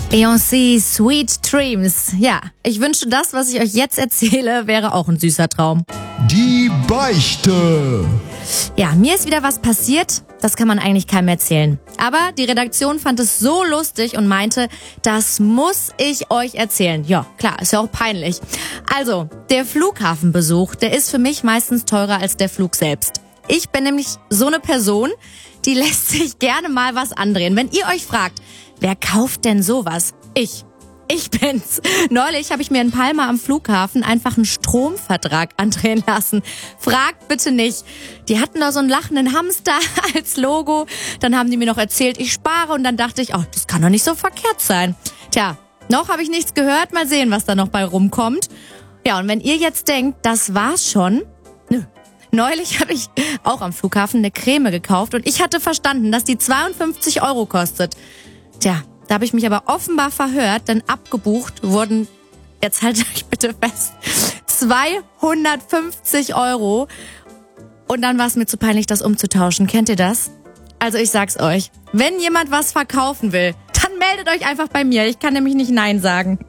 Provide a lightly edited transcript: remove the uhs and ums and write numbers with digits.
Beyoncé, Sweet Dreams. Ja, ich wünschte, das, was ich euch jetzt erzähle, wäre auch ein süßer Traum. Die Beichte. Ja, mir ist wieder was passiert, das kann man eigentlich keinem erzählen. Aber die Redaktion fand es so lustig und meinte, das muss ich euch erzählen. Ja, klar, ist ja auch peinlich. Also, der Flughafenbesuch, der ist für mich meistens teurer als der Flug selbst. Ich bin nämlich so eine Person, die lässt sich gerne mal was andrehen. Wenn ihr euch fragt, wer kauft denn sowas? Ich bin's. Neulich habe ich mir in Palma am Flughafen einfach einen Stromvertrag andrehen lassen. Fragt bitte nicht. Die hatten da so einen lachenden Hamster als Logo. Dann haben die mir noch erzählt, ich spare. Und dann dachte ich, das kann doch nicht so verkehrt sein. Tja, noch habe ich nichts gehört. Mal sehen, was da noch bei rumkommt. Ja, und wenn ihr jetzt denkt, das war's schon. Nö. Neulich habe ich auch am Flughafen eine Creme gekauft. Und ich hatte verstanden, dass die 52 € kostet. Tja, da habe ich mich aber offenbar verhört, denn abgebucht wurden, jetzt haltet euch bitte fest, 250 €. Und dann war es mir zu peinlich, das umzutauschen. Kennt ihr das? Also ich sag's euch, wenn jemand was verkaufen will, dann meldet euch einfach bei mir. Ich kann nämlich nicht Nein sagen.